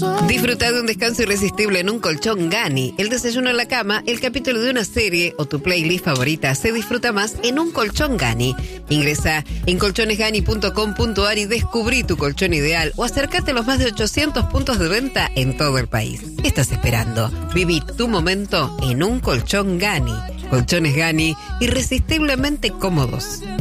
Disfruta de un descanso irresistible en un colchón Gani. El desayuno en la cama, el capítulo de una serie o tu playlist favorita se disfruta más en un colchón Gani. Ingresa en colchonesgani.com.ar y descubrí tu colchón ideal o acércate a los más de 800 puntos de venta en todo el país. ¿Qué estás esperando? Viví tu momento en un colchón Gani. Colchones Gani, irresistiblemente cómodos.